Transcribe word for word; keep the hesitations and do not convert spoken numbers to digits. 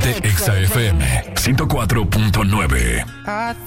Ponte Exa F M ciento cuatro punto nueve. I